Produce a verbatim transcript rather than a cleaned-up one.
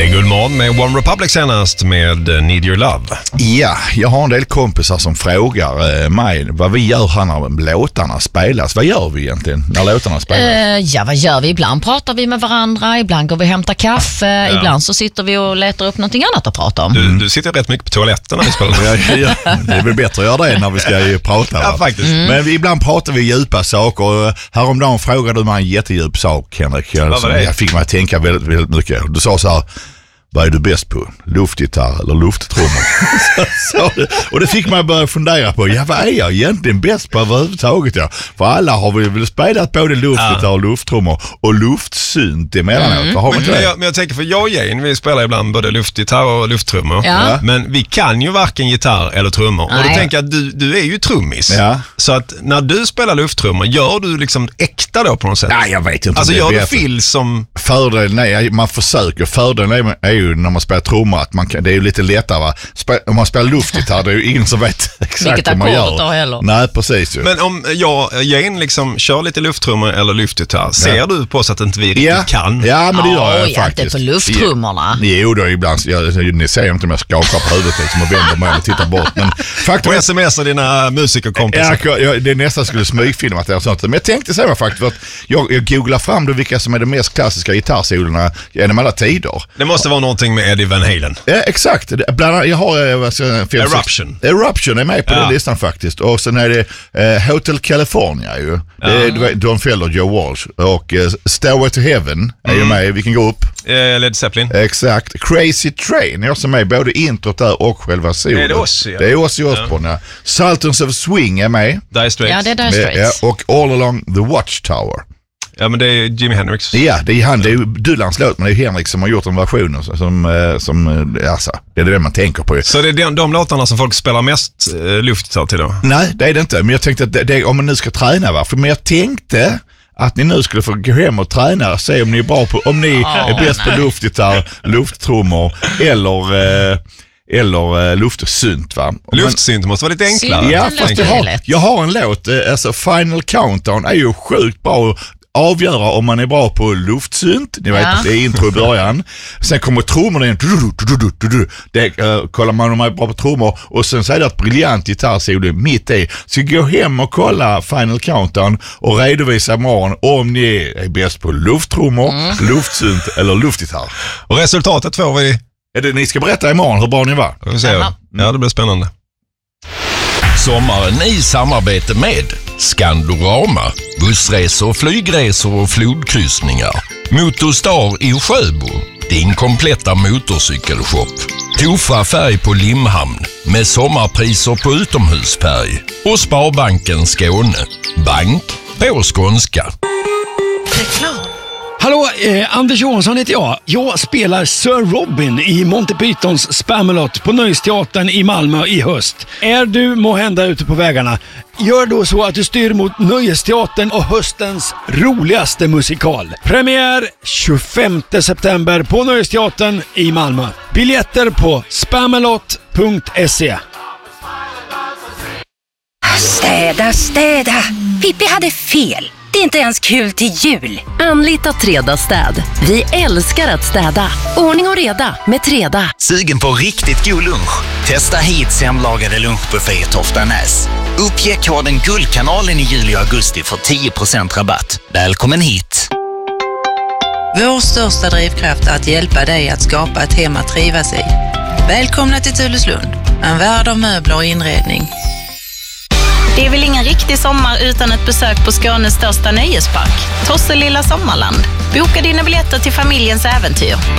är Guldmorgon med One Republic senast med Need Your Love. Ja, jag har en del kompisar som frågar eh, mig vad vi gör här när låtarna spelas. Vad gör vi egentligen när låtarna spelas? Uh, ja, vad gör vi? Ibland pratar vi med varandra, ibland går vi och hämtar kaffe, ja. Ibland så sitter vi och letar upp någonting annat att prata om. Du, du sitter rätt mycket på toaletten när vi spelar. ja, ja, det är väl bättre att göra det när vi ska ju prata. Ja, faktiskt. Mm. Men vi, ibland pratar vi djupa saker. Häromdagen frågade du mig en jättedjup sak, Henrik. Jag, som jag fick mig att tänka väldigt, väldigt mycket. Du sa så här: vad är du bäst på? Luftgitarr eller lufttrummor? så, så, och det fick mig att börja fundera på, ja, vad är jag egentligen bäst på överhuvudtaget? Ja? För alla har vi väl spelat både luftgitarr ja. och lufttrummor och luftsynt emellanåt. Mm. Har vi men, men, jag, men jag tänker, för jag och Jane, vi spelar ibland både luftgitarr och lufttrummor. Ja. Men vi kan ju varken gitarr eller trummor. Nej. Och då tänker jag att du, du är ju trummis. Ja. Så att när du spelar lufttrummor, gör du liksom äkta då på något sätt? Nej, jag vet inte. Alltså gör du fil som... Fördelen är, man försöker, fördelen är ju när man spelar trummor att man kan, det är ju lite lättare, va? Spel, om man spelar luftgitarr, det är ju ingen som vet exakt vad man gör. Heller. Nej, precis ju. Men om jag, Jane, liksom kör lite luftrummor eller luftgitarr, ser ja. du på så att inte vi riktigt ja. kan? Ja, men det gör jag Oj, faktiskt. Inte på lufttrummorna. Ja. Jo, då ibland, jag, ni ser inte om jag skakar på huvudet liksom, och vänder mig och tittar bort. Men faktum och smsar dina musikerkompisar. Ja, jag, det nästan skulle smygfilma att det är sånt. Men jag tänkte säga faktiskt för att jag, jag googlar fram då vilka som är de mest klassiska gitarrsolorna genom alla tider. Det måste vara någonting med Eddie Van Halen. Ja, exakt. Bland annat, jag har vad ska, fem, Eruption. Sex, Eruption är med på ja. den listan faktiskt. Och sen är det eh, Hotel California ju. Ja. Det är Don Fell och Joe Walsh. Och eh, Stairway to Heaven är mm. ju med. Vilken går upp? Eh, Led Zeppelin. Exakt. Crazy Train är också med. Både introt där och själva solen. Är det Ozzy? Ja. Det är Ozzy Osbourne. Ja. Sultans of Swing är med. Dire Straits. Ja, det är Dire Straits. Ja, och All Along the Watchtower. Ja, men det är Jimi Hendrix. Ja, det är han. Det är ju Dylans låt, men det är Henrik som har gjort en version som, som alltså, det är det man tänker på. Så det är de, de låtarna som folk spelar mest eh, luftgitarr till då? Nej, det är det inte. Men jag tänkte att det, det, om man nu ska träna, varför? Men jag tänkte att ni nu skulle få gå hem och träna, se om ni är bra på, om ni oh, är bäst nej. på luftgitarr, lufttrummor eller... Eh, Eller uh, luftsynt, va? Luftsynt måste vara lite enklare. Ja, fast jag har, jag har en låt, uh, alltså Final Countdown är ju sjukt bra att avgöra om man är bra på luftsynt. Ni vet, ja. det är intro i början. Sen kommer trummorna in. Det uh, kollar man om man är bra på trummor. Och sen så är det ett briljant gitarrsolo mitt i. Så gå hem och kolla Final Countdown och redovisa imorgon om ni är bäst på lufttrummor, mm. luftsynt eller luftgitarr. Och resultatet får vi... Är det, ni ska berätta imorgon hur bra ni var. Vi ser. Ja, det blir spännande. Sommaren i samarbete med Skandorama, bussresor, flygresor och flodkryssningar. Motorstar i Sjöbo, din kompletta motorcykelshop. Tofa färg på Limhamn med sommarpriser på utomhusfärg. Och Sparbanken Skåne, bank på skånska. Reklam. Hallå, eh, Anders Johansson heter jag. Jag spelar Sir Robin i Monty Pythons Spamalot på Nöjesteatern i Malmö i höst. Är du måhända ute på vägarna? Gör då så att du styr mot Nöjesteatern och höstens roligaste musikal. Premiär tjugofemte september på Nöjesteatern i Malmö. Biljetter på spamalot punkt se. Städa, städa. Pippi hade fel. Det är inte ens kul till jul. Anlita Treda städ. Vi älskar att städa. Ordning och reda med Treda. Sugen på riktigt god lunch? Testa hit hemlagade lunchbuffé i Toftanäs. Uppge koden Guldkanalen i juli och augusti för tio procent rabatt. Välkommen hit! Vår största drivkraft är att hjälpa dig att skapa ett hem att trivas i. Välkomna till Tuleslund. En värld av möbler och inredning. Det är väl ingen riktig sommar utan ett besök på Skånes största nöjespark, Tosselilla Sommarland. Boka dina biljetter till familjens äventyr